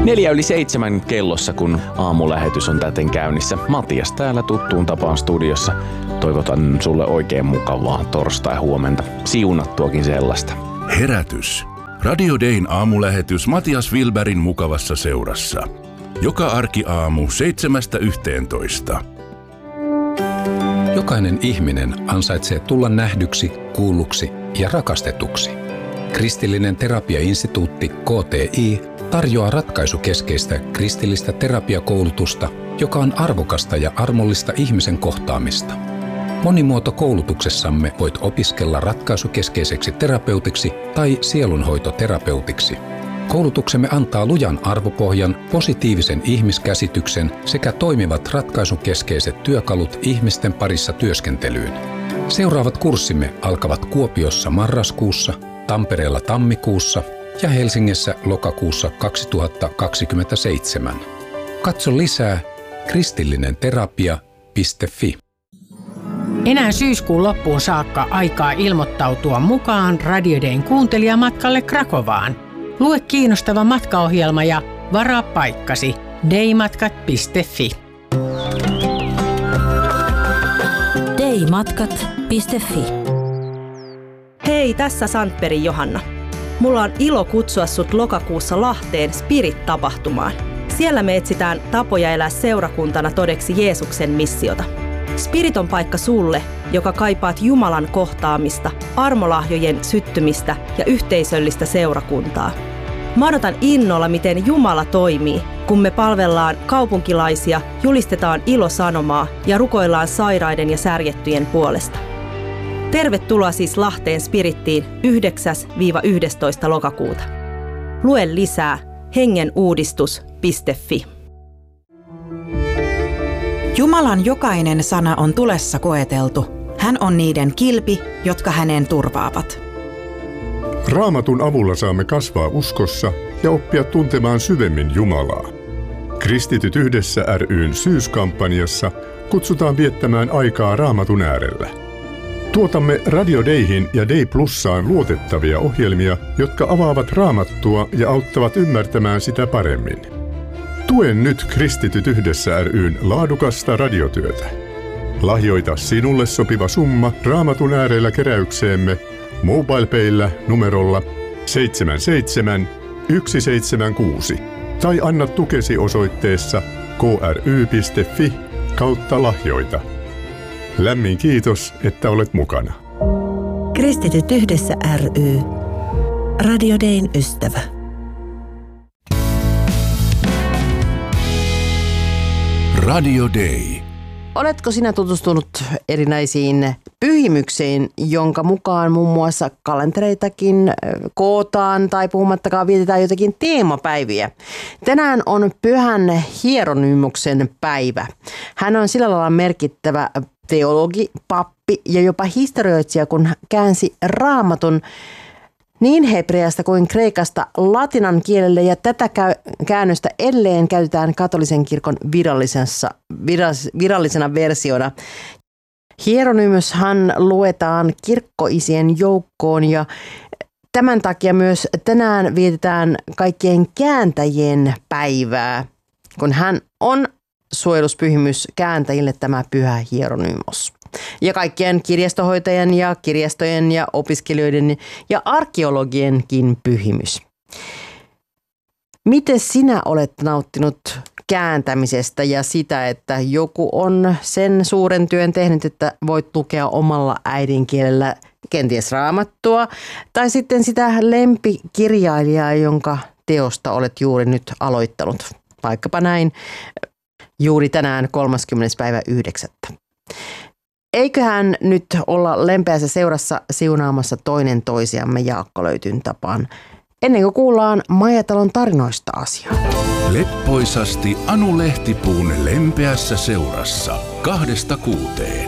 6:04 kellossa, kun aamulähetys on täten käynnissä. Matias täällä tuttuun tapaan studiossa. Toivotan sulle oikein mukavaa torstai-huomenta. Siunattuakin sellaista. Herätys. Radio Dayn aamulähetys Matias Wilbergin mukavassa seurassa. Joka arkiaamu 7:11. Jokainen ihminen ansaitsee tulla nähdyksi, kuulluksi ja rakastetuksi. Kristillinen terapiainstituutti KTI tarjoaa ratkaisukeskeistä kristillistä terapiakoulutusta, joka on arvokasta ja armollista ihmisen kohtaamista. Monimuotokoulutuksessamme voit opiskella ratkaisukeskeiseksi terapeutiksi tai sielunhoitoterapeutiksi. Koulutuksemme antaa lujan arvopohjan, positiivisen ihmiskäsityksen sekä toimivat ratkaisukeskeiset työkalut ihmisten parissa työskentelyyn. Seuraavat kurssimme alkavat Kuopiossa marraskuussa, Tampereella tammikuussa ja Helsingissä lokakuussa 2027. Katso lisää kristillinenterapia.fi. Enää syyskuun loppuun saakka aikaa ilmoittautua mukaan Radio Dayn kuuntelijamatkalle Krakovaan. Lue kiinnostava matkaohjelma ja varaa paikkasi daymatkat.fi. daymatkat.fi. Hei, tässä Sandbergin Johanna. Mulla on ilo kutsua sut lokakuussa Lahteen Spirit-tapahtumaan. Siellä me etsitään tapoja elää seurakuntana todeksi Jeesuksen missiota. Spirit on paikka sulle, joka kaipaat Jumalan kohtaamista, armolahjojen syttymistä ja yhteisöllistä seurakuntaa. Mä odotan innolla, miten Jumala toimii, kun me palvellaan kaupunkilaisia, julistetaan ilosanomaa ja rukoillaan sairaiden ja särjettyjen puolesta. Tervetuloa siis Lahteen Spirittiin 9-11. lokakuuta. Lue lisää hengenuudistus.fi. Jumalan jokainen sana on tulessa koeteltu. Hän on niiden kilpi, jotka häneen turvaavat. Raamatun avulla saamme kasvaa uskossa ja oppia tuntemaan syvemmin Jumalaa. Kristityt yhdessä ry:n syyskampanjassa kutsutaan viettämään aikaa Raamatun äärellä. Tuotamme Radio Dayhin ja Day Plussaan luotettavia ohjelmia, jotka avaavat Raamattua ja auttavat ymmärtämään sitä paremmin. Tuen nyt Kristityt yhdessä ry:n laadukasta radiotyötä. Lahjoita sinulle sopiva summa Raamatun äärellä keräykseemme MobilePayllä numerolla 77176 tai anna tukesi osoitteessa kry.fi/lahjoita. Lämmin kiitos, että olet mukana. Kristityt yhdessä ry. Radio Dayn ystävä. Radio Day. Oletko sinä tutustunut erinäisiin pyhimyksiin, jonka mukaan muun muassa kalentereitakin kootaan tai puhumattakaan vietetään jotakin teemapäiviä? Tänään on Pyhän Hieronymoksen päivä. Hän on sillä lailla merkittävä teologi, pappi ja jopa historioitsija, kun käänsi Raamatun niin hebreasta kuin kreikasta latinan kielelle, ja tätä käännöstä edelleen käytetään katolisen kirkon virallisena versiona. Hieronymoshan luetaan kirkkoisien joukkoon, ja tämän takia myös tänään vietetään kaikkien kääntäjien päivää, kun hän on suojeluspyhimys kääntäjille, tämä Pyhä Hieronymos. Ja kaikkien kirjastohoitajien ja kirjastojen ja opiskelijoiden ja arkeologienkin pyhimys. Miten sinä olet nauttinut kääntämisestä ja sitä, että joku on sen suuren työn tehnyt, että voit lukea omalla äidinkielellä kenties Raamattua, tai sitten sitä lempikirjailijaa, jonka teosta olet juuri nyt aloittanut, vaikkapa näin juuri tänään 30.9. Eiköhän nyt olla lempeässä seurassa siunaamassa toinen toisiamme Jaakko-löytyn tapaan, ennen kuin kuullaan Maijatalon tarinoista asiaa. Leppoisasti Anu Lehtipuun lempeässä seurassa 2-6.